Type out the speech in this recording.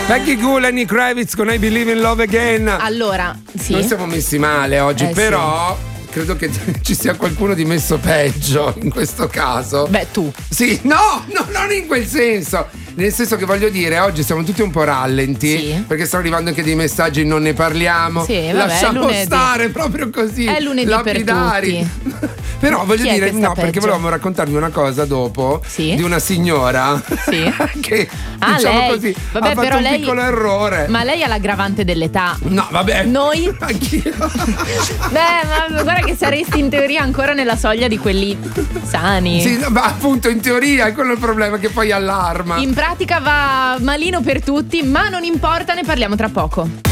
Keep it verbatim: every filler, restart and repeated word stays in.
Becky Goo, Lenny Kravitz con I Believe in Love Again. Allora, sì. Noi siamo messi male oggi, Eh, però sì. Credo che ci sia qualcuno di messo peggio in questo caso. Beh, tu. Sì, no, no, non in quel senso. Nel senso che voglio dire, oggi siamo tutti un po' rallenti, sì. perché stanno arrivando anche dei messaggi, non ne parliamo. Sì, vabbè, lasciamo è stare proprio così. È lunedì lapidari. per tutti. Però voglio Chi è dire, che sta no, perché peggio? volevamo raccontarvi una cosa dopo Sì. di una signora Sì. che Ah, diciamo lei. così Vabbè, ha fatto però un lei, piccolo errore. Ma lei ha l'aggravante dell'età. No, vabbè. Noi? Anch'io. Beh, ma guarda che saresti in teoria ancora nella soglia di quelli sani. Sì, no, ma appunto in teoria è quello il problema, che poi allarma. In pratica va malino per tutti, ma non importa, ne parliamo tra poco.